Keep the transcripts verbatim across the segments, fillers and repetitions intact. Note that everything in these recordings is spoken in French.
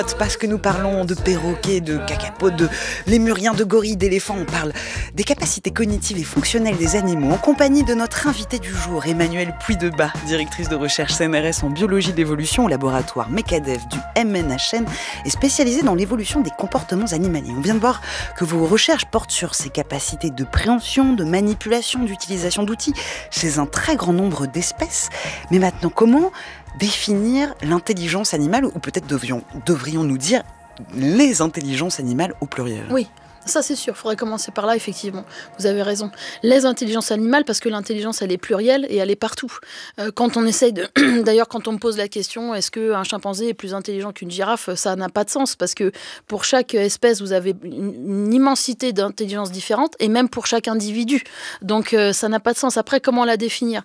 Parce que nous parlons de perroquets, de cacapodes, de lémuriens, de gorilles, d'éléphants, on parle des capacités cognitives et fonctionnelles des animaux en compagnie de notre invitée du jour, Emmanuelle Puydebas, directrice de recherche C N R S en biologie d'évolution au laboratoire MECADEV du M N H N et spécialisée dans l'évolution des comportements animaliers. On vient de voir que vos recherches portent sur ces capacités de préhension, de manipulation, d'utilisation d'outils chez un très grand nombre d'espèces. Mais maintenant, comment définir l'intelligence animale, ou peut-être devrions, devrions-nous dire les intelligences animales au pluriel? Oui. Ça, c'est sûr. Il faudrait commencer par là, effectivement. Vous avez raison. Les intelligences animales, parce que l'intelligence, elle est plurielle et elle est partout. Euh, quand on essaye de... D'ailleurs, quand on me pose la question, est-ce qu'un chimpanzé est plus intelligent qu'une girafe, ça n'a pas de sens, parce que pour chaque espèce, vous avez une, une immensité d'intelligence différentes, et même pour chaque individu. Donc, euh, ça n'a pas de sens. Après, comment la définir?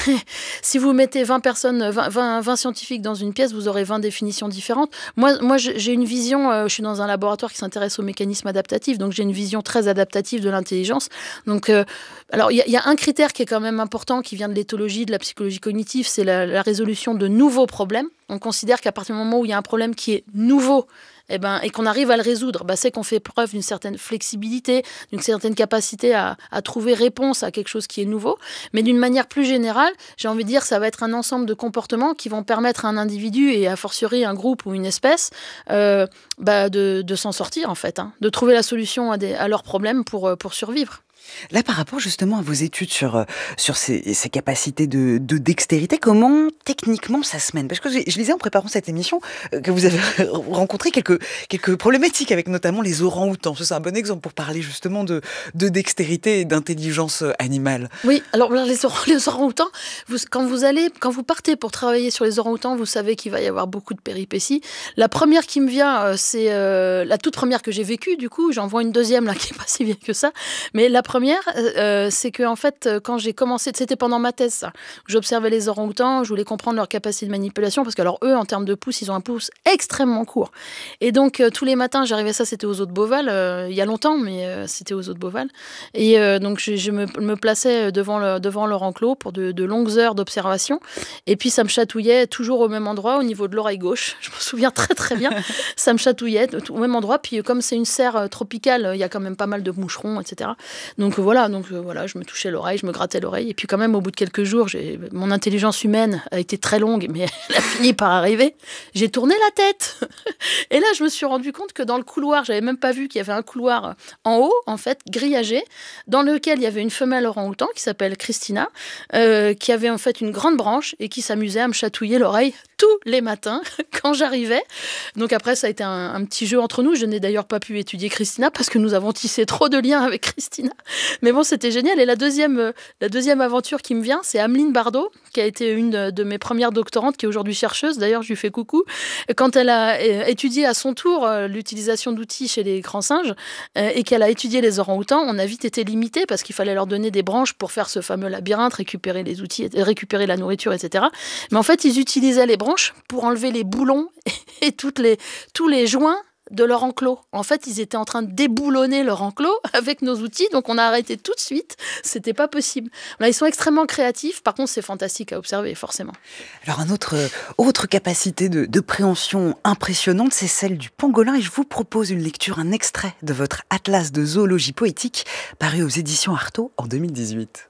Si vous mettez vingt personnes, vingt, vingt, vingt scientifiques dans une pièce, vous aurez vingt définitions différentes. Moi, moi j'ai une vision... Euh, je suis dans un laboratoire qui s'intéresse aux mécanismes adaptatifs, donc j'ai une vision très adaptative de l'intelligence. Donc, euh, alors il y, y a un critère qui est quand même important, qui vient de l'éthologie, de la psychologie cognitive, c'est la, la résolution de nouveaux problèmes. On considère qu'à partir du moment où il y a un problème qui est nouveau, eh ben, et qu'on arrive à le résoudre, bah, c'est qu'on fait preuve d'une certaine flexibilité, d'une certaine capacité à, à trouver réponse à quelque chose qui est nouveau. Mais d'une manière plus générale, j'ai envie de dire, ça va être un ensemble de comportements qui vont permettre à un individu, et a fortiori un groupe ou une espèce, euh, bah, de, de s'en sortir, en fait, hein, de trouver la solution à, des, à leurs problèmes pour, pour survivre. Là, par rapport justement à vos études sur, sur ces, ces capacités de, de dextérité, comment techniquement ça se mène? Parce que je, je lisais en préparant cette émission euh, que vous avez rencontré quelques, quelques problématiques avec notamment les orang-outans. C'est un bon exemple pour parler justement de, de dextérité et d'intelligence animale. Oui, alors les, orang, les orang-outans, vous, quand, vous allez, quand vous partez pour travailler sur les orang-outans, vous savez qu'il va y avoir beaucoup de péripéties. La première qui me vient, euh, c'est euh, la toute première que j'ai vécue, du coup, j'en vois une deuxième là qui n'est pas si bien que ça, mais la première, euh, c'est que en fait, quand j'ai commencé, c'était pendant ma thèse, ça. J'observais les orang-outans, je voulais comprendre leur capacité de manipulation, parce que alors eux, en termes de pouce, ils ont un pouce extrêmement court. Et donc euh, tous les matins, j'arrivais, ça, c'était aux Eaux de Beauval, euh, il y a longtemps, mais euh, c'était aux Eaux de Beauval. Et euh, donc je, je me, me plaçais devant le, devant leur enclos pour de, de longues heures d'observation. Et puis ça me chatouillait toujours au même endroit, au niveau de l'oreille gauche. Je me souviens très très bien. Ça me chatouillait au même endroit. Puis comme c'est une serre tropicale, il y a quand même pas mal de moucherons, et cetera. Donc voilà, donc euh, voilà, je me touchais l'oreille, je me grattais l'oreille. Et puis quand même, au bout de quelques jours, j'ai... mon intelligence humaine a été très longue, mais elle a fini par arriver. J'ai tourné la tête. Et là, je me suis rendu compte que dans le couloir, j'avais même pas vu qu'il y avait un couloir en haut, en fait, grillagé, dans lequel il y avait une femelle orang-outan qui s'appelle Christina, euh, qui avait en fait une grande branche et qui s'amusait à me chatouiller l'oreille tous les matins quand j'arrivais. Donc après, ça a été un, un petit jeu entre nous. Je n'ai d'ailleurs pas pu étudier Christina parce que nous avons tissé trop de liens avec Christina. Mais bon, c'était génial. Et la deuxième, euh, la deuxième aventure qui me vient, c'est Ameline Bardot, qui a été une de, de mes premières doctorantes, qui est aujourd'hui chercheuse. D'ailleurs, je lui fais coucou. Quand elle a euh, étudié à son tour euh, l'utilisation d'outils chez les grands singes euh, et qu'elle a étudié les orang-outans, on a vite été limité parce qu'il fallait leur donner des branches pour faire ce fameux labyrinthe, récupérer les outils, récupérer la nourriture, et cetera. Mais en fait, ils utilisaient les branches pour enlever les boulons et toutes les, tous les joints de leur enclos. En fait, ils étaient en train de déboulonner leur enclos avec nos outils, donc on a arrêté tout de suite. C'était pas possible. Là, ils sont extrêmement créatifs. Par contre, c'est fantastique à observer, forcément. Alors, une autre, autre capacité de, de préhension impressionnante, c'est celle du pangolin. Et je vous propose une lecture, un extrait de votre atlas de zoologie poétique, paru aux éditions Artaud en deux mille dix-huit.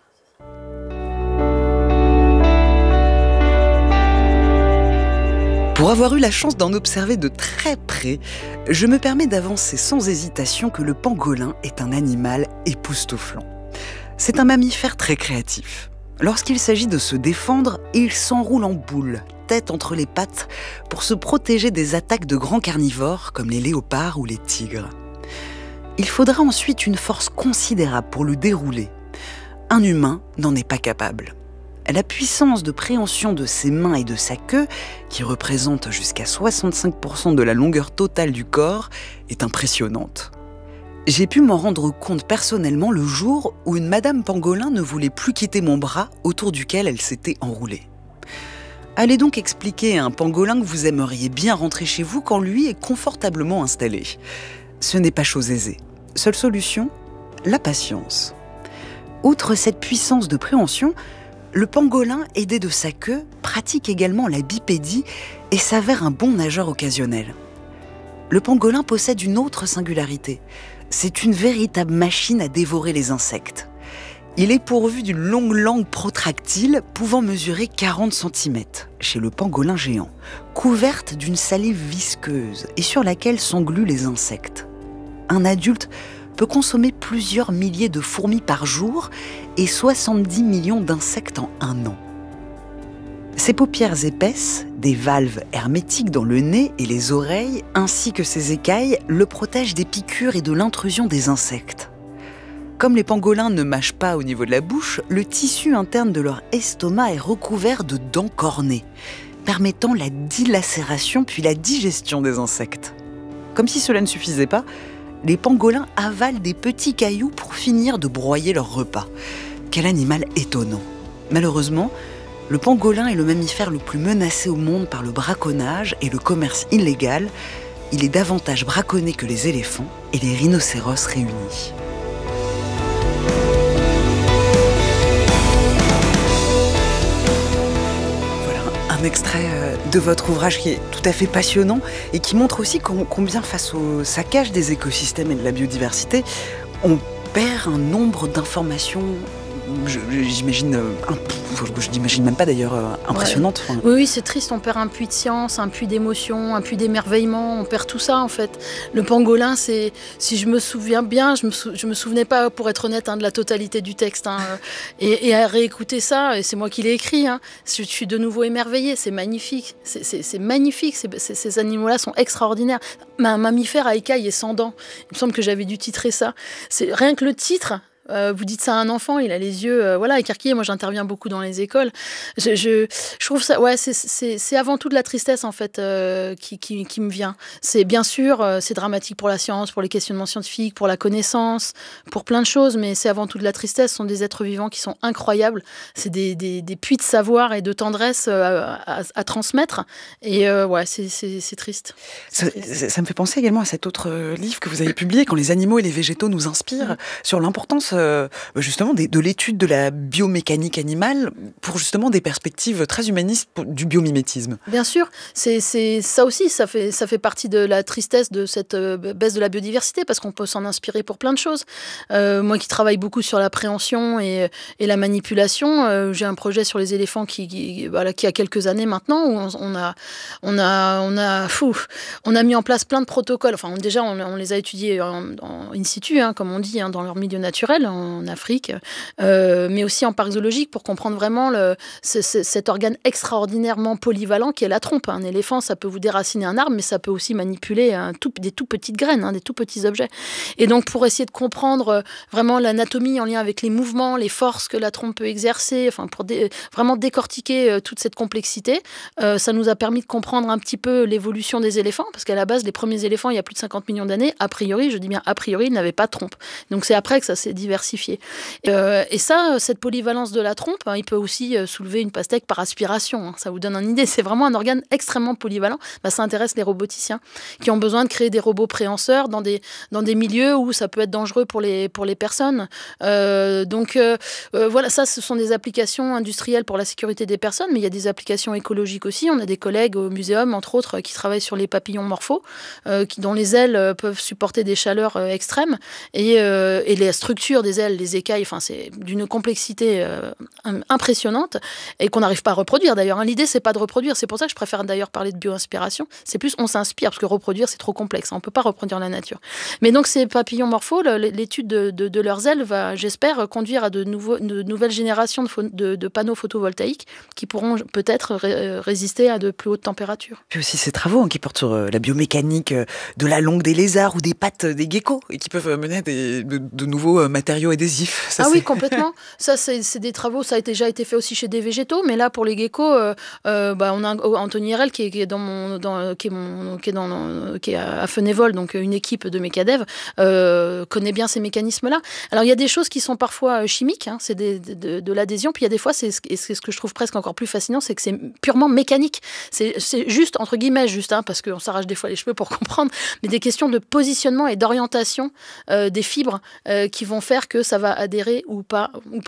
Pour avoir eu la chance d'en observer de très près, je me permets d'avancer sans hésitation que le pangolin est un animal époustouflant. C'est un mammifère très créatif. Lorsqu'il s'agit de se défendre, il s'enroule en boule, tête entre les pattes, pour se protéger des attaques de grands carnivores comme les léopards ou les tigres. Il faudra ensuite une force considérable pour le dérouler. Un humain n'en est pas capable. La puissance de préhension de ses mains et de sa queue, qui représente jusqu'à soixante-cinq pour cent de la longueur totale du corps, est impressionnante. J'ai pu m'en rendre compte personnellement le jour où une madame pangolin ne voulait plus quitter mon bras autour duquel elle s'était enroulée. Allez donc expliquer à un pangolin que vous aimeriez bien rentrer chez vous quand lui est confortablement installé. Ce n'est pas chose aisée. Seule solution, la patience. Outre cette puissance de préhension, le pangolin, aidé de sa queue, pratique également la bipédie et s'avère un bon nageur occasionnel. Le pangolin possède une autre singularité. C'est une véritable machine à dévorer les insectes. Il est pourvu d'une longue langue protractile pouvant mesurer quarante centimètres chez le pangolin géant, couverte d'une salive visqueuse et sur laquelle s'engluent les insectes. Un adulte peut consommer plusieurs milliers de fourmis par jour et soixante-dix millions d'insectes en un an. Ses paupières épaisses, des valves hermétiques dans le nez et les oreilles, ainsi que ses écailles, le protègent des piqûres et de l'intrusion des insectes. Comme les pangolins ne mâchent pas au niveau de la bouche, le tissu interne de leur estomac est recouvert de dents cornées, permettant la dilacération puis la digestion des insectes. Comme si cela ne suffisait pas, les pangolins avalent des petits cailloux pour finir de broyer leur repas. Quel animal étonnant! Malheureusement, le pangolin est le mammifère le plus menacé au monde par le braconnage et le commerce illégal. Il est davantage braconné que les éléphants et les rhinocéros réunis. Un extrait de votre ouvrage qui est tout à fait passionnant et qui montre aussi combien, face au saccage des écosystèmes et de la biodiversité, on perd un nombre d'informations, je, j'imagine, je n'imagine même pas d'ailleurs, impressionnante. Ouais. Oui, oui, c'est triste, on perd un puits de science, un puits d'émotion, un puits d'émerveillement, on perd tout ça en fait. Le pangolin, c'est, si je me souviens bien, je me, sou, je me souvenais pas, pour être honnête, hein, de la totalité du texte. Hein, et, et à réécouter ça, et c'est moi qui l'ai écrit, hein, je suis de nouveau émerveillée, c'est magnifique, c'est, c'est, c'est magnifique, c'est, c'est, ces animaux-là sont extraordinaires. Un mammifère à écailles et sans dents, il me semble que j'avais dû titrer ça. C'est, rien que le titre... Euh, vous dites ça à un enfant, il a les yeux euh, voilà, écarquillés. Moi, j'interviens beaucoup dans les écoles. Je, je, je trouve ça, ouais, c'est, c'est, c'est avant tout de la tristesse en fait euh, qui, qui, qui me vient. C'est bien sûr, euh, c'est dramatique pour la science, pour les questionnements scientifiques, pour la connaissance, pour plein de choses, mais c'est avant tout de la tristesse. Ce sont des êtres vivants qui sont incroyables. C'est des, des, des puits de savoir et de tendresse euh, à, à transmettre. Et euh, ouais, c'est, c'est, c'est triste. Ça, ça, ça me fait penser également à cet autre livre que vous avez publié, Quand les animaux et les végétaux nous inspirent, mmh. sur l'importance Euh, justement de, de l'étude de la biomécanique animale pour justement des perspectives très humanistes pour, du biomimétisme. Bien sûr, c'est, c'est ça aussi, ça fait, ça fait partie de la tristesse de cette euh, baisse de la biodiversité parce qu'on peut s'en inspirer pour plein de choses. Euh, moi qui travaille beaucoup sur l'appréhension et, et la manipulation, euh, j'ai un projet sur les éléphants qui, qui, voilà, qui a quelques années maintenant où on, on a, on a, on a, fou, on a mis en place plein de protocoles. Enfin, on, déjà, on, on les a étudiés en, en in situ, hein, comme on dit, hein, dans leur milieu naturel. En Afrique, euh, mais aussi en parc zoologique pour comprendre vraiment le, ce, ce, cet organe extraordinairement polyvalent qui est la trompe. Un éléphant, ça peut vous déraciner un arbre, mais ça peut aussi manipuler un tout, des tout petites graines, hein, des tout petits objets. Et donc, pour essayer de comprendre vraiment l'anatomie en lien avec les mouvements, les forces que la trompe peut exercer, enfin, pour dé, vraiment décortiquer euh, toute cette complexité, euh, ça nous a permis de comprendre un petit peu l'évolution des éléphants, parce qu'à la base, les premiers éléphants, il y a plus de cinquante millions d'années, a priori, je dis bien a priori, ils n'avaient pas de trompe. Donc, c'est après que ça s'est diversifié. Et, euh, et ça, cette polyvalence de la trompe, hein, il peut aussi euh, soulever une pastèque par aspiration. Hein, ça vous donne une idée. C'est vraiment un organe extrêmement polyvalent. Bah, ça intéresse les roboticiens qui ont besoin de créer des robots préhenseurs dans des, dans des milieux où ça peut être dangereux pour les, pour les personnes. Euh, donc euh, euh, voilà, ça, ce sont des applications industrielles pour la sécurité des personnes, mais il y a des applications écologiques aussi. On a des collègues au muséum, entre autres, qui travaillent sur les papillons morphos, euh, qui, dont les ailes euh, peuvent supporter des chaleurs euh, extrêmes et, euh, et les structures des ailes, les écailles, enfin c'est d'une complexité euh, impressionnante et qu'on n'arrive pas à reproduire d'ailleurs. Hein. L'idée c'est pas de reproduire, c'est pour ça que je préfère d'ailleurs parler de bio-inspiration. C'est plus on s'inspire parce que reproduire c'est trop complexe, on peut pas reproduire la nature. Mais donc ces papillons morphos, l'étude de, de, de leurs ailes va, j'espère, conduire à de, nouveaux, de nouvelles générations de, de, de panneaux photovoltaïques qui pourront peut-être ré, résister à de plus hautes températures. Puis aussi ces travaux hein, qui portent sur la biomécanique de la langue des lézards ou des pattes des geckos et qui peuvent mener à des, de, de nouveaux matériaux adhésifs. Ça, ah c'est... oui, complètement. Ça, c'est, c'est des travaux, ça a déjà été fait aussi chez des végétaux, mais là, pour les geckos, euh, euh, bah, on a Anthony Herel qui est, qui est dans mon, dans, qui est mon, qui est dans, qui est à Fenévol, donc une équipe de mécadev, euh, connaît bien ces mécanismes-là. Alors, il y a des choses qui sont parfois chimiques, hein, c'est des, de, de l'adhésion, puis il y a des fois, c'est, et c'est ce que je trouve presque encore plus fascinant, c'est que c'est purement mécanique. C'est, c'est juste, entre guillemets, juste, hein, parce qu'on s'arrache des fois les cheveux pour comprendre, mais des questions de positionnement et d'orientation euh, des fibres euh, qui vont faire que ça va adhérer ou pas, ou pas.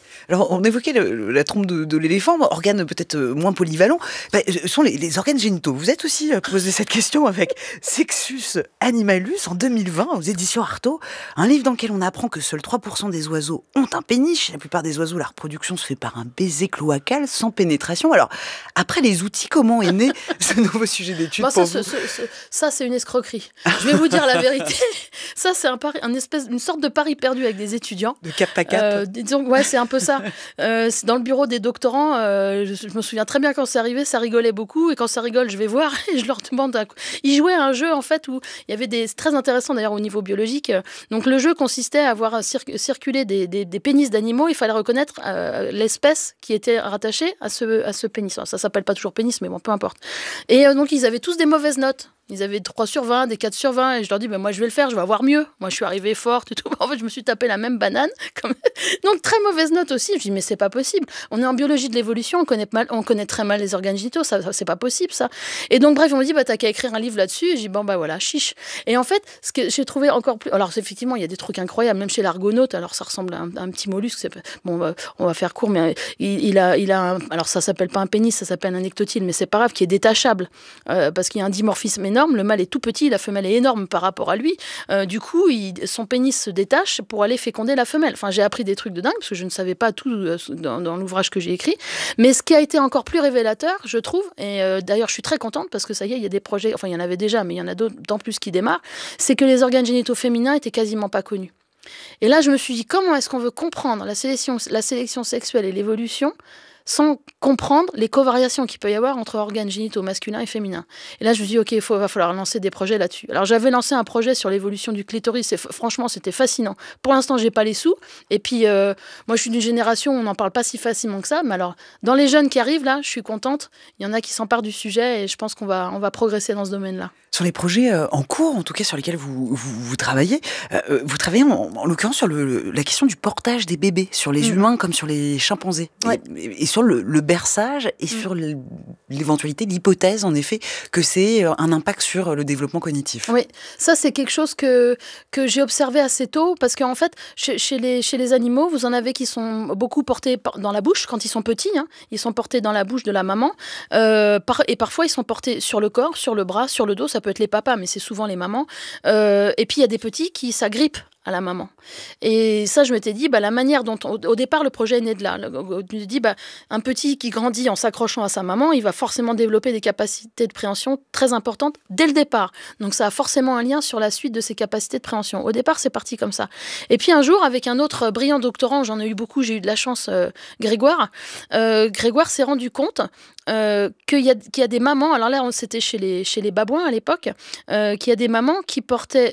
Alors, on évoquait le, la trompe de, de l'éléphant, organe peut-être moins polyvalent. Ben, ce sont les, les organes génitaux. Vous êtes aussi posé cette question avec Sexus Animalus en deux mille vingt aux éditions Artaud, un livre dans lequel on apprend que seuls trois pour cent des oiseaux ont un pénis. Chez la plupart des oiseaux, la reproduction se fait par un baiser cloacal sans pénétration. Alors, après les outils, comment est né ce nouveau sujet d'étude bon, pour ça, vous ce, ce, ça, c'est une escroquerie. Je vais vous dire la vérité. Ça, c'est un pari, un espèce, une sorte de pari perdu avec des étudiants. De cap à cap. Euh, disons, ouais, c'est un peu ça. Euh, c'est dans le bureau des doctorants, euh, je, je me souviens très bien quand c'est arrivé, ça rigolait beaucoup. Et quand ça rigole, je vais voir et je leur demande. À... Ils jouaient à un jeu en fait où il y avait des. C'est très intéressant d'ailleurs au niveau biologique. Donc le jeu consistait à voir cir- circuler des, des, des pénis d'animaux. Il fallait reconnaître euh, l'espèce qui était rattachée à ce, à ce pénis. Alors, ça s'appelle pas toujours pénis, mais bon, peu importe. Et euh, donc ils avaient tous des mauvaises notes. Ils avaient trois sur vingt, des quatre sur vingt, et je leur dis, ben, moi je vais le faire, je vais avoir mieux. Moi je suis arrivée forte et tout. En fait, je me suis tapé la même banane. Comme... Donc très mauvaise note aussi. Je dis, mais c'est pas possible. On est en biologie de l'évolution, on connaît, mal, on connaît très mal les organes génitaux, ça, ça, c'est pas possible ça. Et donc bref, on me dit, bah, t'as qu'à écrire un livre là-dessus. Et je dis, bon, bah voilà, chiche. Et en fait, ce que j'ai trouvé encore plus. Alors effectivement, il y a des trucs incroyables, même chez l'argonaute, alors ça ressemble à un, à un petit mollusque. C'est... Bon, bah, on va faire court, mais il, il a, il a un... Alors ça s'appelle pas un pénis, ça s'appelle un ectotyle, mais c'est pas grave, qui est détachable, euh, parce qu'il y a un dimorphisme énorme. Le mâle est tout petit, la femelle est énorme par rapport à lui. Euh, du coup, il, son pénis se détache pour aller féconder la femelle. Enfin, j'ai appris des trucs de dingue parce que je ne savais pas tout euh, dans, dans l'ouvrage que j'ai écrit. Mais ce qui a été encore plus révélateur, je trouve, et euh, d'ailleurs, je suis très contente parce que ça y est, il y a des projets, enfin, il y en avait déjà, mais il y en a d'autant plus qui démarrent, c'est que les organes génitaux féminins étaient quasiment pas connus. Et là, je me suis dit, comment est-ce qu'on veut comprendre la sélection, la sélection sexuelle et l'évolution sans comprendre les covariations qu'il peut y avoir entre organes génitaux masculins et féminins. Et là, je me suis dit, OK, il va falloir lancer des projets là-dessus. Alors, j'avais lancé un projet sur l'évolution du clitoris. Et f- franchement, c'était fascinant. Pour l'instant, je n'ai pas les sous. Et puis, euh, moi, je suis d'une génération où on n'en parle pas si facilement que ça. Mais alors, dans les jeunes qui arrivent, là, je suis contente. Il y en a qui s'emparent du sujet et je pense qu'on va, on va progresser dans ce domaine-là. Sur les projets euh, en cours, en tout cas sur lesquels vous, vous, vous travaillez, euh, vous travaillez en, en l'occurrence sur le, la question du portage des bébés, sur les mmh. humains comme sur les chimpanzés, ouais. et, et sur le, le berçage et mmh. sur l'éventualité, l'hypothèse en effet, que c'est un impact sur le développement cognitif. Oui, ça c'est quelque chose que, que j'ai observé assez tôt, parce qu'en fait, chez, chez, les, chez les animaux, vous en avez qui sont beaucoup portés dans la bouche quand ils sont petits, hein, ils sont portés dans la bouche de la maman, euh, par, et parfois ils sont portés sur le corps, sur le bras, sur le dos, ça peut être les papas, mais c'est souvent les mamans. Euh, et puis, il y a des petits qui s'agrippent à la maman. Et ça, je m'étais dit, bah, la manière dont... On, au départ, le projet est né de là. Je me dis, bah, un petit qui grandit en s'accrochant à sa maman, il va forcément développer des capacités de préhension très importantes dès le départ. Donc, ça a forcément un lien sur la suite de ses capacités de préhension. Au départ, c'est parti comme ça. Et puis, un jour, avec un autre brillant doctorant, j'en ai eu beaucoup, j'ai eu de la chance, euh, Grégoire, euh, Grégoire s'est rendu compte Euh, qu'il y a, qu'il y a des mamans, alors là c'était chez les, chez les babouins à l'époque, euh, qu'il y a des mamans qui portaient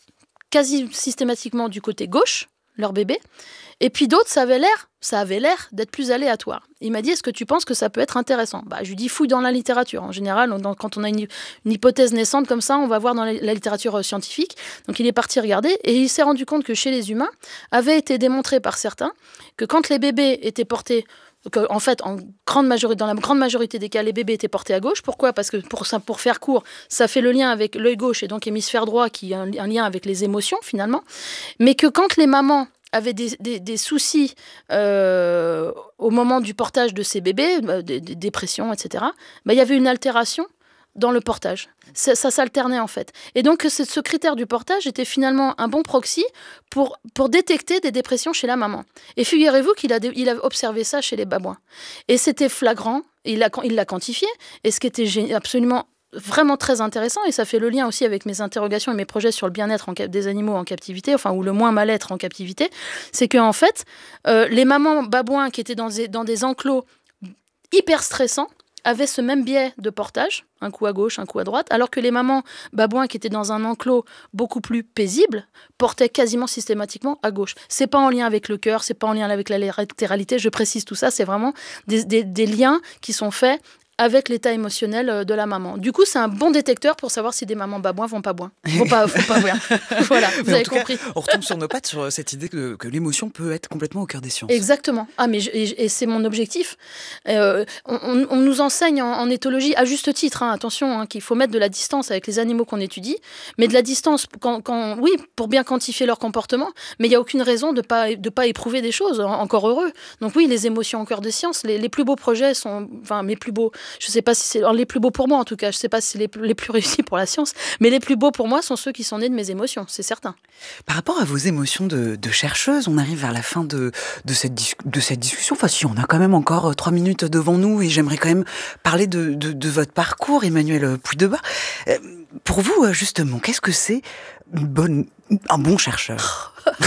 quasi systématiquement du côté gauche leur bébé, et puis d'autres ça avait l'air, ça avait l'air d'être plus aléatoire. Il m'a dit, est-ce que tu penses que ça peut être intéressant ? Bah, je lui dis, fouille dans la littérature. En général, on, quand on a une, une hypothèse naissante comme ça, on va voir dans la, la littérature scientifique. Donc il est parti regarder et il s'est rendu compte que chez les humains, avait été démontré par certains que quand les bébés étaient portés que, en fait, en grande majorité, dans la grande majorité des cas, les bébés étaient portés à gauche. Pourquoi ? Parce que pour, pour faire court, ça fait le lien avec l'œil gauche et donc hémisphère droit qui a un, un lien avec les émotions finalement. Mais que quand les mamans avaient des, des, des soucis euh, au moment du portage de ces bébés, des, des dépressions, et cetera, bah, il y avait une altération dans le portage. Ça, ça s'alternait en fait. Et donc ce, ce critère du portage était finalement un bon proxy pour, pour détecter des dépressions chez la maman. Et figurez-vous qu'il a, il a observé ça chez les babouins. Et c'était flagrant, il l'a, il l'a quantifié, et ce qui était gé- absolument vraiment très intéressant, et ça fait le lien aussi avec mes interrogations et mes projets sur le bien-être en, des animaux en captivité, enfin, ou le moins mal-être en captivité, c'est qu'en fait, euh, les mamans babouins qui étaient dans des, dans des enclos hyper stressants avaient ce même biais de portage, un coup à gauche, un coup à droite, alors que les mamans babouins qui étaient dans un enclos beaucoup plus paisible portaient quasiment systématiquement à gauche. C'est pas en lien avec le cœur, c'est pas en lien avec la latéralité, je précise tout ça, c'est vraiment des, des, des liens qui sont faits avec l'état émotionnel de la maman. Du coup, c'est un bon détecteur pour savoir si des mamans babouins vont pas bien. Vont pas, vont pas bien. Voilà, vous mais avez en tout compris. Cas, on retombe sur nos pattes sur cette idée que, que l'émotion peut être complètement au cœur des sciences. Exactement. Ah, mais je, et, et c'est mon objectif. Euh, on, on, on nous enseigne en, en éthologie, à juste titre, hein, attention, hein, qu'il faut mettre de la distance avec les animaux qu'on étudie, mais de la distance, quand, quand, oui, pour bien quantifier leur comportement, mais il n'y a aucune raison de ne pas, de pas éprouver des choses, encore heureux. Donc oui, les émotions au cœur des sciences, les, les plus beaux projets sont, enfin, mes plus beaux, je ne sais pas si c'est les plus beaux pour moi en tout cas, je ne sais pas si c'est les, les plus réussis pour la science, mais les plus beaux pour moi sont ceux qui sont nés de mes émotions, c'est certain. Par rapport à vos émotions de, de chercheuse, on arrive vers la fin de, de, cette, dis- de cette discussion. Enfin, si, on a quand même encore euh, trois minutes devant nous et j'aimerais quand même parler de, de, de votre parcours, Emmanuelle Puydebas. Euh, pour vous, euh, justement, qu'est-ce que c'est une bonne, un bon chercheur?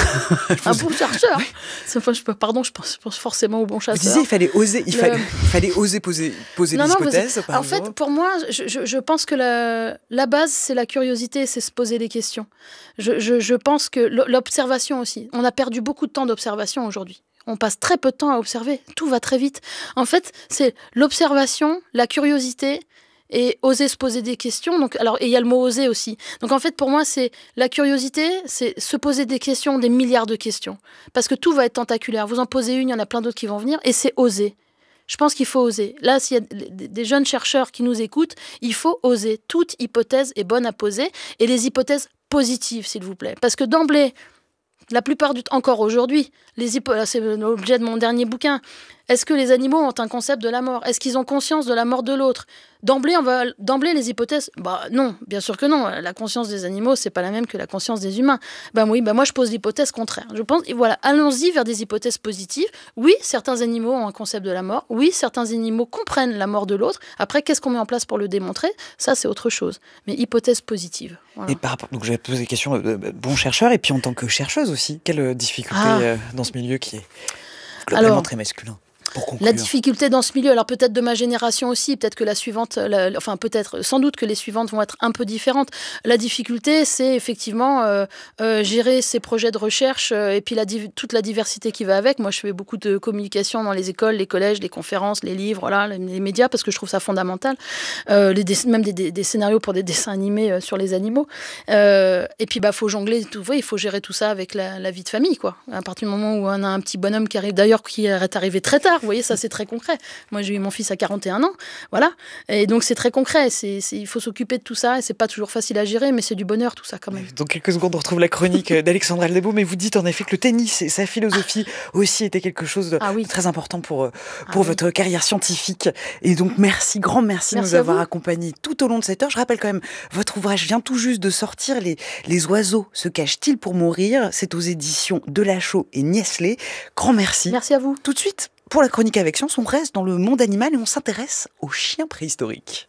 Un bon chercheur. C'est, enfin, je peux, pardon, je pense, je pense forcément au bon chasseur. Vous disiez il fallait oser, il Le... fallait, il fallait oser poser, poser non, des non, hypothèses. Vous... En fait, pour moi, je, je, je pense que la, la base, c'est la curiosité, c'est se poser des questions. Je, je, je pense que l'observation aussi. On a perdu beaucoup de temps d'observation aujourd'hui. On passe très peu de temps à observer. Tout va très vite. En fait, c'est l'observation, la curiosité et oser se poser des questions. Donc, alors, et il y a le mot oser aussi. Donc en fait, pour moi, c'est la curiosité, c'est se poser des questions, des milliards de questions. Parce que tout va être tentaculaire. Vous en posez une, il y en a plein d'autres qui vont venir. Et c'est oser. Je pense qu'il faut oser. Là, s'il y a des jeunes chercheurs qui nous écoutent, il faut oser. Toute hypothèse est bonne à poser. Et les hypothèses positives, s'il vous plaît. Parce que d'emblée, la plupart du temps, encore aujourd'hui, les hypo... c'est l'objet de mon dernier bouquin. Est-ce que les animaux ont un concept de la mort? Est-ce qu'ils ont conscience de la mort de l'autre? D'emblée, on va... D'emblée, les hypothèses, bah non, bien sûr que non. La conscience des animaux, c'est pas la même que la conscience des humains. Ben oui, ben moi je pose l'hypothèse contraire. Je pense, et voilà, allons-y vers des hypothèses positives. Oui, certains animaux ont un concept de la mort. Oui, certains animaux comprennent la mort de l'autre. Après, qu'est-ce qu'on met en place pour le démontrer? Ça, c'est autre chose. Mais hypothèse positive. Voilà. Et par rapport, donc j'avais posé des questions de bon chercheur et puis en tant que chercheuse aussi, quelle difficulté ah. euh, dans ce milieu qui est globalement Alors, très masculin? La difficulté dans ce milieu, alors peut-être de ma génération aussi, peut-être que la suivante, la, enfin peut-être, sans doute que les suivantes vont être un peu différentes. La difficulté, c'est effectivement euh, euh, gérer ces projets de recherche euh, et puis la, toute la diversité qui va avec. Moi, je fais beaucoup de communication dans les écoles, les collèges, les conférences, les livres, voilà, les, les médias, parce que je trouve ça fondamental. Euh, les, même des, des, des scénarios pour des dessins animés euh, sur les animaux. Euh, et puis, bah, faut jongler, tout, ouais, il faut gérer tout ça avec la, la vie de famille, quoi. À partir du moment où on a un petit bonhomme qui arrive, d'ailleurs, qui est arrivé très tard. Vous voyez, ça c'est très concret. Moi j'ai eu mon fils à quarante et un ans, voilà. Et donc c'est très concret. C'est, c'est, il faut s'occuper de tout ça et c'est pas toujours facile à gérer, mais c'est du bonheur tout ça quand même. Dans quelques secondes on retrouve la chronique d'Alexandra Aldebo, mais vous dites en effet que le tennis et sa philosophie aussi était quelque chose de ah oui. très important pour, pour ah votre oui. carrière scientifique. Et donc merci, grand merci, merci de nous avoir accompagnés tout au long de cette heure. Je rappelle quand même, votre ouvrage vient tout juste de sortir, Les, les oiseaux se cachent-ils pour mourir? C'est aux éditions Delachaux et Niestlé. Grand merci. Merci à vous. Tout de suite, pour la chronique avec science, on reste dans le monde animal et on s'intéresse aux chiens préhistoriques.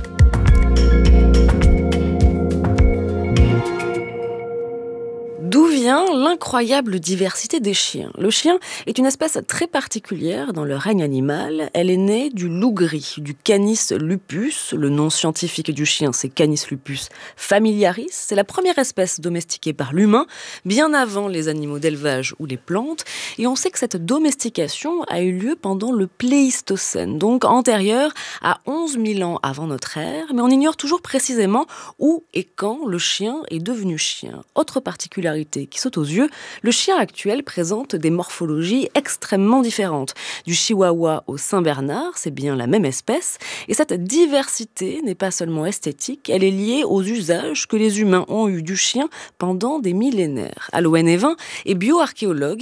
D'où vient l'incroyable diversité des chiens? Le chien est une espèce très particulière dans le règne animal. Elle est née du loup gris, du Canis lupus. Le nom scientifique du chien, c'est Canis lupus familiaris. C'est la première espèce domestiquée par l'humain, bien avant les animaux d'élevage ou les plantes. Et on sait que cette domestication a eu lieu pendant le Pléistocène, donc antérieur à onze mille ans avant notre ère. Mais on ignore toujours précisément où et quand le chien est devenu chien. Autre particularité qui saute aux yeux, le chien actuel présente des morphologies extrêmement différentes. Du chihuahua au Saint-Bernard, c'est bien la même espèce, et cette diversité n'est pas seulement esthétique, elle est liée aux usages que les humains ont eus du chien pendant des millénaires. Aloën Evin est bioarchéologue